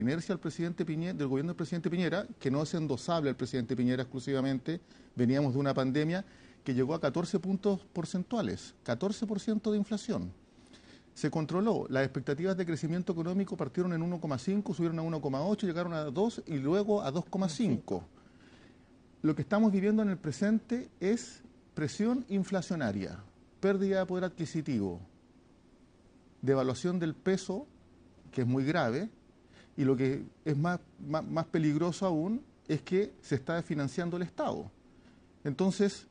inercia del gobierno del presidente Piñera, que no es endosable al presidente Piñera exclusivamente, veníamos de una pandemia que llegó a 14 puntos porcentuales, 14% de inflación. Se controló, las expectativas de crecimiento económico partieron en 1,5, subieron a 1,8, llegaron a 2 y luego a 2,5. Lo que estamos viviendo en el presente es presión inflacionaria, pérdida de poder adquisitivo, devaluación del peso, que es muy grave, y lo que es más peligroso aún es que se está desfinanciando el Estado. Entonces,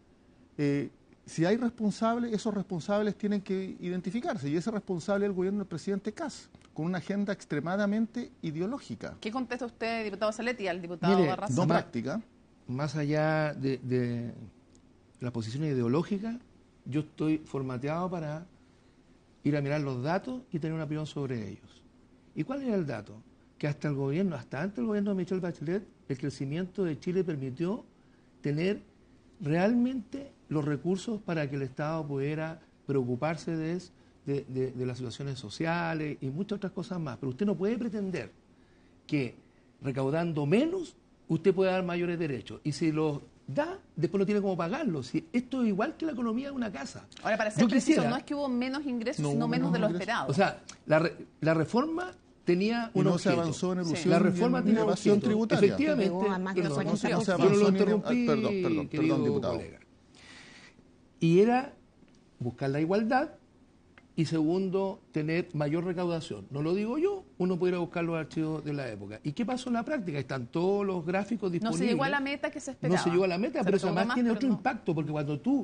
si hay responsables, esos responsables tienen que identificarse, y ese responsable es el gobierno del presidente Kast, con una agenda extremadamente ideológica. ¿Qué contesta usted, diputado Saletti, al diputado Barraza? No práctica. Más allá de la posición ideológica, yo estoy formateado para ir a mirar los datos y tener una opinión sobre ellos. ¿Y cuál era el dato? Que hasta antes del gobierno de Michelle Bachelet, el crecimiento de Chile permitió tener realmente los recursos para que el Estado pudiera preocuparse de las situaciones sociales y muchas otras cosas más. Pero usted no puede pretender que recaudando menos usted puede dar mayores derechos. Y si los da, después no tiene cómo pagarlos. Si esto es igual que la economía de una casa. Ahora, para ser preciso, no es que hubo menos ingresos, sino menos de lo esperado. O sea, la reforma tenía un objeto. Se avanzó en elusión la reforma tenía una evasión tributaria. Efectivamente, no se avanzó perdón, diputado. Colega. Y era buscar la igualdad y segundo, tener mayor recaudación. No lo digo yo, uno pudiera buscar los archivos de la época. ¿Y qué pasó en la práctica? Están todos los gráficos disponibles. No se llegó a la meta que se esperaba. No se llegó a la meta, pero eso además tiene otro impacto, porque cuando tú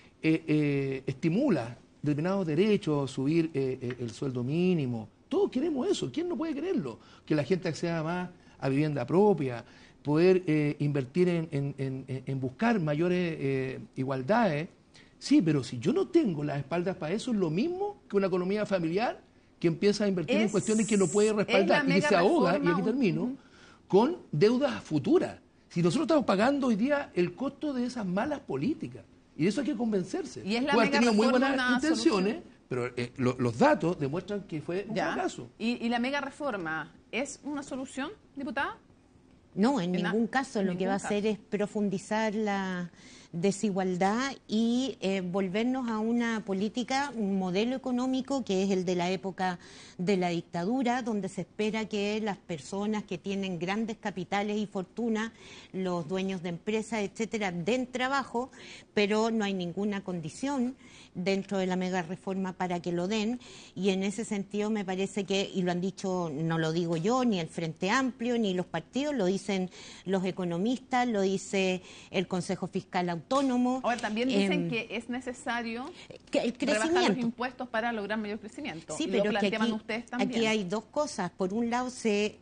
estimulas determinados derechos, subir el sueldo mínimo, todos queremos eso. ¿Quién no puede quererlo? Que la gente acceda más a vivienda propia, poder invertir en buscar mayores igualdades. Sí, pero si yo no tengo las espaldas para eso, es lo mismo que una economía familiar que empieza a invertir en cuestiones que no puede respaldar y que se ahoga, y aquí termino, con deudas futuras. Si nosotros estamos pagando hoy día el costo de esas malas políticas, y de eso hay que convencerse. Y es la han tenido muy buenas intenciones, pero los datos demuestran que fue un fracaso. ¿Y la mega reforma es una solución, diputada? No, en ningún caso. Lo que va a hacer es profundizar la desigualdad y volvernos a una política, un modelo económico que es el de la época de la dictadura, donde se espera que las personas que tienen grandes capitales y fortunas, los dueños de empresas, etcétera, den trabajo, pero no hay ninguna condición dentro de la mega reforma para que lo den, y en ese sentido me parece que, y lo han dicho, no lo digo yo, ni el Frente Amplio, ni los partidos, lo dicen los economistas, lo dice el Consejo Fiscal Autónomo. Ahora, también dicen que es necesario el crecimiento, rebajar los impuestos para lograr mayor crecimiento. Sí, y pero lo planteaban ustedes también. Aquí hay dos cosas. Por un lado se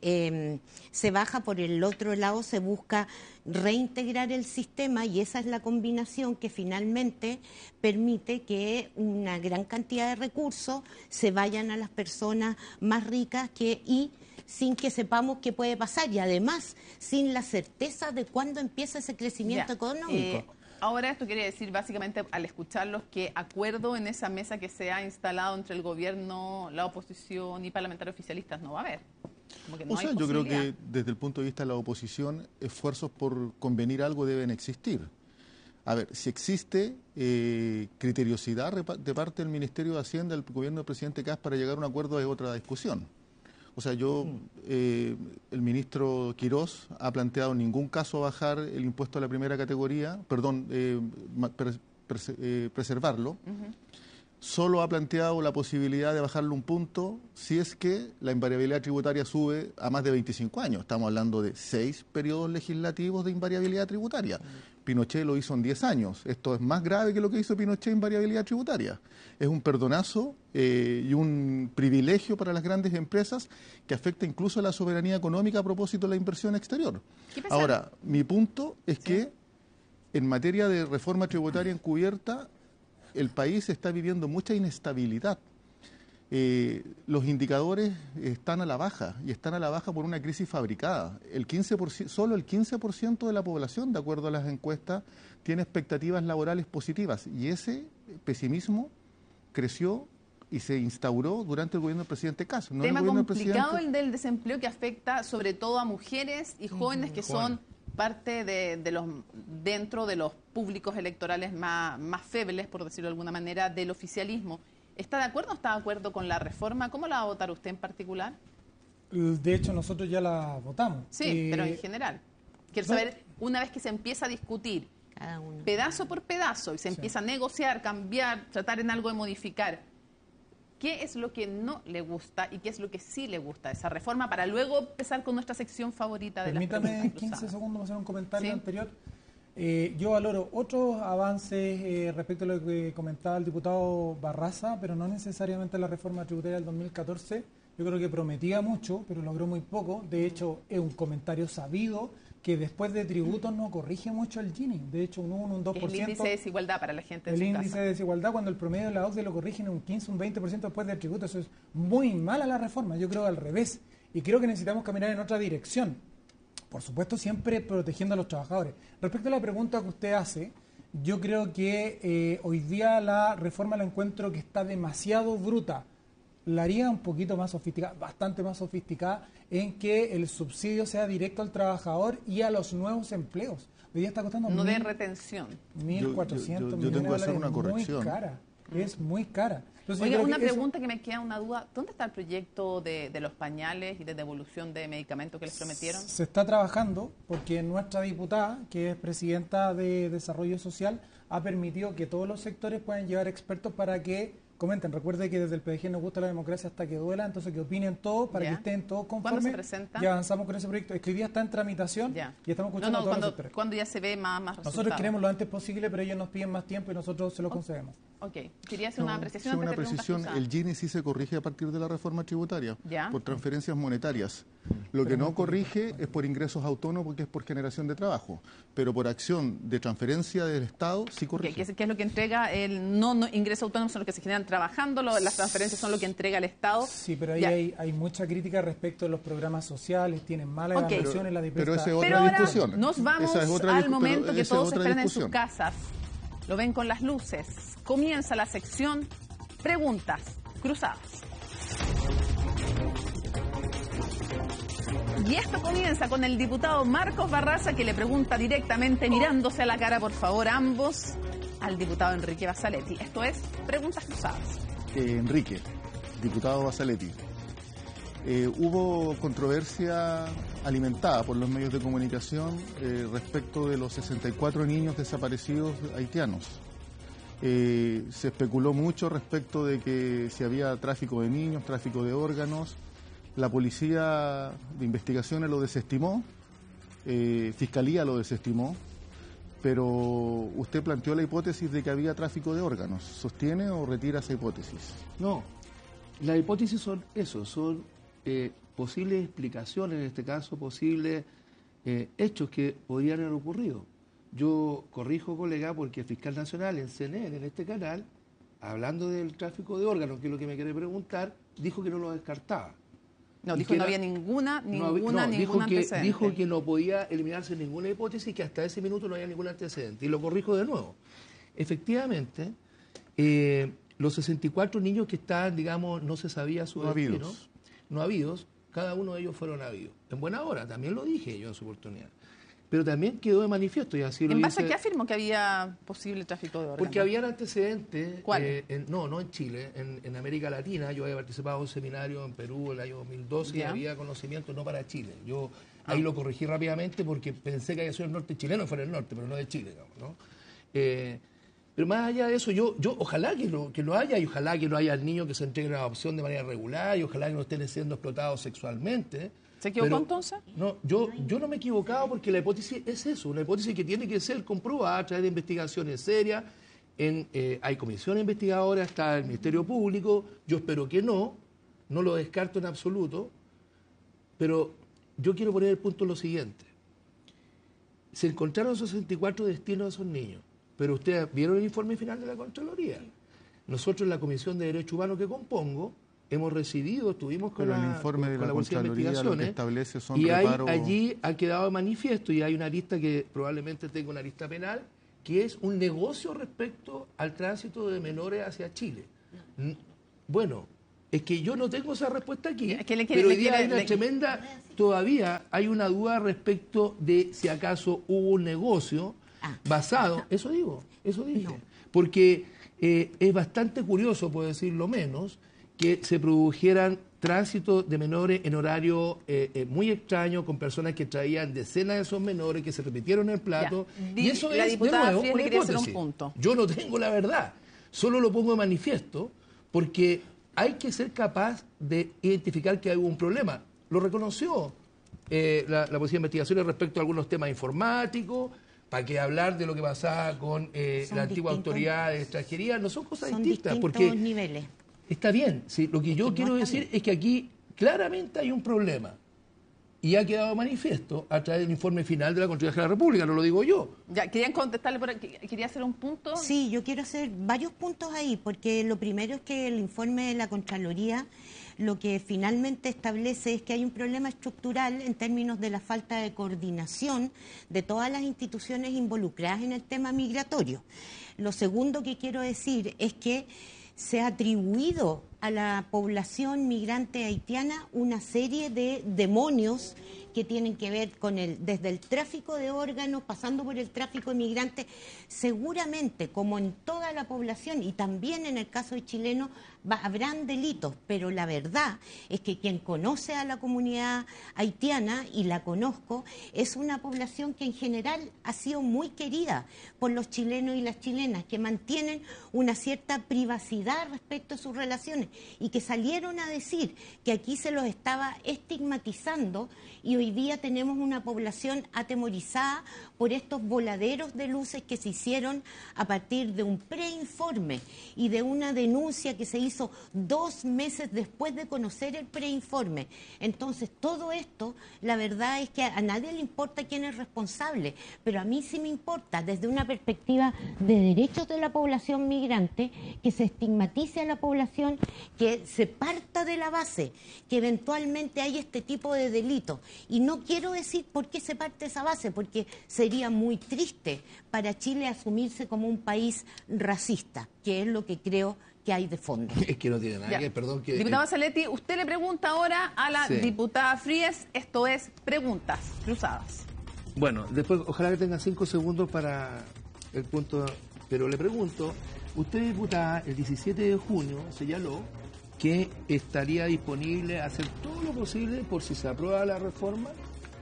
baja, por el otro lado se busca reintegrar el sistema, y esa es la combinación que finalmente permite que una gran cantidad de recursos se vayan a las personas más ricas y sin que sepamos qué puede pasar, y además sin la certeza de cuándo empieza ese crecimiento económico. Ahora esto quiere decir básicamente, al escucharlos, que acuerdo en esa mesa que se ha instalado entre el gobierno, la oposición y parlamentarios oficialistas no va a haber. Yo creo que desde el punto de vista de la oposición, esfuerzos por convenir algo deben existir. A ver, si existe criteriosidad de parte del Ministerio de Hacienda, del gobierno del presidente Kast para llegar a un acuerdo es otra discusión. O sea, el ministro Quirós ha planteado en ningún caso bajar el impuesto a la primera categoría, preservarlo. Solo ha planteado la posibilidad de bajarlo un punto si es que la invariabilidad tributaria sube a más de 25 años. Estamos hablando de 6 periodos legislativos de invariabilidad tributaria. Pinochet lo hizo en 10 años. Esto es más grave que lo que hizo Pinochet en variabilidad tributaria. Es un perdonazo y un privilegio para las grandes empresas que afecta incluso a la soberanía económica a propósito de la inversión exterior. Ahora, mi punto es que en materia de reforma tributaria encubierta, el país está viviendo mucha inestabilidad. Los indicadores están a la baja, y están a la baja por una crisis fabricada. Solo el 15% de la población, de acuerdo a las encuestas, tiene expectativas laborales positivas, y ese pesimismo creció y se instauró durante el gobierno del presidente Kast. No tema el gobierno complicado del el del desempleo, que afecta sobre todo a mujeres y jóvenes que son parte de los dentro de los públicos electorales más febles, por decirlo de alguna manera, del oficialismo. ¿Está de acuerdo o está de acuerdo con la reforma? ¿Cómo la va a votar usted en particular? De hecho, nosotros ya la votamos. Sí, pero en general. Quiero saber, una vez que se empieza a discutir Cada uno. pedazo por pedazo y se empieza a negociar, cambiar, tratar en algo de modificar, ¿qué es lo que no le gusta y qué es lo que sí le gusta de esa reforma para luego empezar con nuestra sección favorita de las preguntas Permítame cruzadas? 15 segundos para hacer un comentario Sí. anterior. Yo valoro otros avances respecto a lo que comentaba el diputado Barraza, pero no necesariamente la reforma tributaria del 2014. Yo creo que prometía mucho, pero logró muy poco. De hecho, es un comentario sabido que después de tributos no corrige mucho el Gini. De hecho, un 1, un 2%. El índice de desigualdad para la gente en El su índice casa. de desigualdad, cuando el promedio de la OCDE lo corrigen en un 15, un 20% después del tributo. Eso es muy mala la reforma. Yo creo al revés. Y creo que necesitamos caminar en otra dirección. Por supuesto, siempre protegiendo a los trabajadores. Respecto a la pregunta que usted hace, yo creo que hoy día la reforma la encuentro que está demasiado bruta. La haría un poquito más sofisticada, bastante más sofisticada, en que el subsidio sea directo al trabajador y a los nuevos empleos. Hoy día está costando No de retención. 1.400 millones yo tengo que hacer de una dólares. corrección. Muy cara, es muy cara. Entonces, yo Oiga, creo una que eso- pregunta que me queda una duda. ¿Dónde está el proyecto de los pañales y de devolución de medicamentos que les prometieron? Se está trabajando porque nuestra diputada, que es presidenta de Desarrollo Social, ha permitido que todos los sectores puedan llevar expertos para que comenten. Recuerde que desde el PDG nos gusta la democracia hasta que duela, entonces que opinen todos para Ya. que estén todos ¿Cuándo conformes. se presenta? Y avanzamos con ese proyecto. Es que hoy día está en tramitación Ya. y estamos escuchando a todos los sectores. cuando ya se ve más Nosotros resultados. queremos lo antes posible, pero ellos nos piden más tiempo y nosotros se lo concedemos. Ok. Quería hacer una apreciación Sí, antes una de preguntas precisión. cruzadas. El Gini sí se corrige a partir de la reforma tributaria, Ya. por transferencias monetarias. Lo que no corrige es por ingresos autónomos, porque es por generación de trabajo. Pero por acción de transferencia del Estado sí Ok, corrige. ¿qué es lo que entrega el no ingresos autónomos? Son los que se generan trabajando, las transferencias son lo que entrega el Estado. Sí, pero ahí Ya. hay mucha crítica respecto de los programas sociales, tienen malas Ok. evaluaciones, la Pero esa es otra Pero ahora discusión. nos vamos Esa es otra al discu- momento pero que esa es todos otra esperan en sus discusión. casas. Lo ven con las luces. Comienza la sección Preguntas Cruzadas. Y esto comienza con el diputado Marcos Barraza, que le pregunta directamente, mirándose a la cara, por favor, ambos, al diputado Enrique Basaletti. Esto es Preguntas Cruzadas. Enrique, diputado Basaletti. Hubo controversia alimentada por los medios de comunicación respecto de los 64 niños desaparecidos haitianos. Se especuló mucho respecto de que si había tráfico de niños, tráfico de órganos. La policía de investigaciones lo desestimó, Fiscalía lo desestimó, pero usted planteó la hipótesis de que había tráfico de órganos. ¿Sostiene o retira esa hipótesis? No, las hipótesis son eso, son posibles explicaciones, en este caso, posibles hechos que podrían haber ocurrido. Yo corrijo, colega, porque el fiscal nacional en CNN, en este canal, hablando del tráfico de órganos, que es lo que me quiere preguntar, dijo que no lo descartaba. No, Y dijo que que no la- había ningún dijo antecedente. dijo que no podía eliminarse ninguna hipótesis, que hasta ese minuto no había ningún antecedente. Y lo corrijo de nuevo. Efectivamente, los 64 niños que estaban, digamos, no se sabía su No destino, habidos. no habidos, cada uno de ellos fueron habidos. En buena hora, también lo dije yo en su oportunidad. Pero también quedó de manifiesto, y así lo ¿En base a dice- qué afirmó que había posible tráfico de órganos? porque habían antecedentes. ¿Cuáles? No en Chile, en América Latina. Yo había participado en un seminario en Perú el año 2012 y Ya. había conocimiento no para Chile. Yo ahí lo corregí rápidamente porque pensé que había sido el norte chileno, fuera el norte, pero no de Chile, digamos, ¿no? Pero más allá de eso, yo ojalá que lo haya, y ojalá que no haya niños que se entreguen a adopción de manera regular, y ojalá que no estén siendo explotados sexualmente. ¿Se equivocó Pero- entonces? No, yo no me he equivocado porque la hipótesis es eso, una hipótesis que tiene que ser comprobada a través de investigaciones serias. Hay comisiones investigadoras, está el Ministerio Público, yo espero que no lo descarto en absoluto, pero yo quiero poner el punto en lo siguiente. Se encontraron 64 destinos de esos niños, pero ustedes vieron el informe final de la Contraloría. Nosotros en la Comisión de Derechos Humanos que compongo, hemos recibido, estuvimos con Pero el la, informe de con la Policía de Contraloría lo que Investigaciones, establece son y reparos... allí ha quedado de manifiesto, y hay una lista que probablemente tenga una lista penal, que es un negocio respecto al tránsito de menores hacia Chile. Bueno, es que yo no tengo esa respuesta aquí, Es que pero hoy día hay una tremenda, todavía hay una duda respecto de si acaso hubo un negocio basado, eso dije, No. porque es bastante curioso, por decirlo menos, que se produjeran tránsitos de menores en horario muy extraño, con personas que traían decenas de esos menores, que se repitieron el plato, Ya. y eso La es, de diputada nuevo, Frías una le quería hacer un hipótesis. punto. Yo no tengo la verdad, solo lo pongo de manifiesto, porque hay que ser capaz de identificar que hay un problema. Lo reconoció la Policía de Investigaciones respecto a algunos temas informáticos, para que hablar de lo que pasaba con la antigua autoridad de extranjería, no son cosas distintas. Son Porque distintos niveles. está bien, sí, lo que yo quiero decir es que aquí claramente hay un problema. Y ha quedado manifiesto a través del informe final de la Contraloría General de la República, no lo digo yo. Ya, querían contestarle, quería hacer un punto. Sí, yo quiero hacer varios puntos ahí, porque lo primero es que el informe de la Contraloría lo que finalmente establece es que hay un problema estructural en términos de la falta de coordinación de todas las instituciones involucradas en el tema migratorio. Lo segundo que quiero decir es que se ha atribuido a la población migrante haitiana una serie de demonios que tienen que ver con desde el tráfico de órganos, pasando por el tráfico de migrantes. Seguramente, como en toda la población y también en el caso de chilenos, habrán delitos, pero la verdad es que quien conoce a la comunidad haitiana, y la conozco, es una población que en general ha sido muy querida por los chilenos y las chilenas, que mantienen una cierta privacidad respecto a sus relaciones y que salieron a decir que aquí se los estaba estigmatizando, y hoy día tenemos una población atemorizada por estos voladeros de luces que se hicieron a partir de un preinforme y de una denuncia que se hizo 2 meses después de conocer el preinforme. Entonces, todo esto, la verdad es que a nadie le importa quién es responsable, pero a mí sí me importa, desde una perspectiva de derechos de la población migrante, que se estigmatice a la población, que se parta de la base, que eventualmente hay este tipo de delitos. Y no quiero decir por qué se parte de esa base, porque sería muy triste para Chile asumirse como un país racista, que es lo que creo que hay de fondo. Es que no tiene nada que ver, perdón. Que, Diputada Saletti, usted le pregunta ahora a la diputada Frías, esto es preguntas cruzadas. Bueno, después ojalá que tenga 5 segundos para el punto, pero le pregunto, usted, diputada, el 17 de junio señaló que estaría disponible a hacer todo lo posible por si se aprueba la reforma,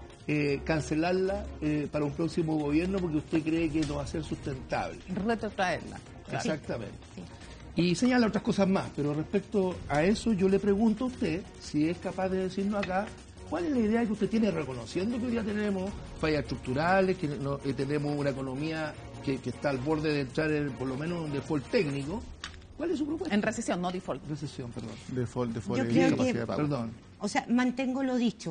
cancelarla para un próximo gobierno porque usted cree que no va a ser sustentable. Retrotraerla. Claro. Exactamente. Sí. Y señala otras cosas más, pero respecto a eso yo le pregunto a usted si es capaz de decirnos acá cuál es la idea que usted tiene, reconociendo que hoy día tenemos fallas estructurales, que tenemos una economía que está al borde de entrar por lo menos en un default técnico. ¿Cuál es su propuesta? En recesión, no default. Recesión, perdón. Default Yo y creo incapacidad que- de pago. Perdón. O sea, mantengo lo dicho,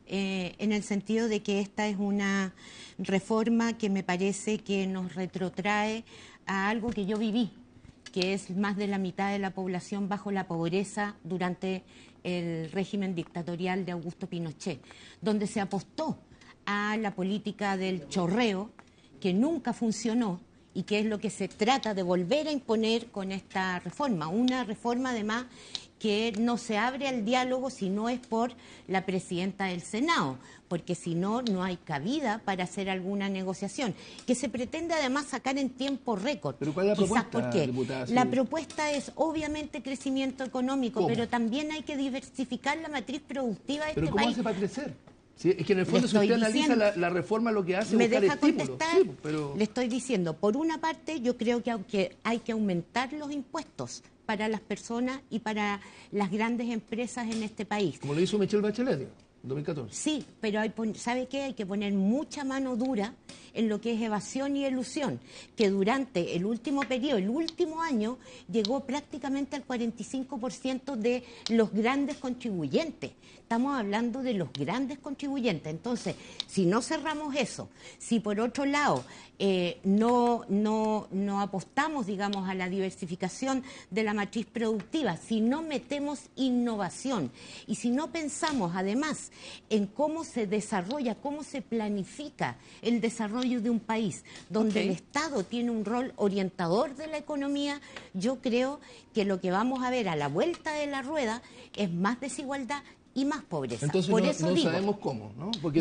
en el sentido de que esta es una reforma que me parece que nos retrotrae a algo que yo viví, que es más de la mitad de la población bajo la pobreza durante el régimen dictatorial de Augusto Pinochet, donde se apostó a la política del chorreo, que nunca funcionó y que es lo que se trata de volver a imponer con esta reforma. Una reforma, además, que no se abre al diálogo si no es por la presidenta del Senado, porque si no, no hay cabida para hacer alguna negociación, que se pretende además sacar en tiempo récord. ¿Pero cuál es la Quizás propuesta, porque diputada? la Sí. propuesta es obviamente crecimiento económico, ¿Cómo? pero también hay que diversificar la matriz productiva de ¿Pero este cómo país. hace para crecer? Sí, es que en el fondo, Le si usted estoy analiza diciendo. la reforma, lo que hace es ¿Me buscar deja estímulos. contestar? Sí, pero... Le estoy diciendo, por una parte, yo creo que hay que aumentar los impuestos para las personas y para las grandes empresas en este país. Como lo hizo Michelle Bachelet en 2014. Sí, pero ¿sabe qué? Hay que poner mucha mano dura en lo que es evasión y elusión, que durante el último periodo, el último año, llegó prácticamente al 45% de los grandes contribuyentes. Estamos hablando de los grandes contribuyentes. Entonces, si no cerramos eso, si por otro lado no apostamos, digamos, a la diversificación de la matriz productiva, si no metemos innovación y si no pensamos, además, en cómo se desarrolla, cómo se planifica el desarrollo de un país, donde el Estado tiene un rol orientador de la economía, yo creo que lo que vamos a ver a la vuelta de la rueda es más desigualdad y más pobreza. Entonces Por no, eso no digo, sabemos cómo, ¿no? Porque